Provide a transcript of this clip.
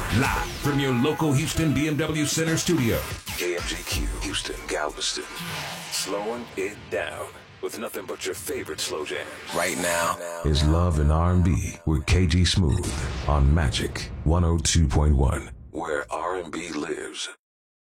Live from your local Houston BMW Center studio. KMJQ, Houston, Galveston. Slowing it down with nothing but your favorite slow jams. Right now is Love and R&B with KG Smooth on Magic 102.1, where R&B lives.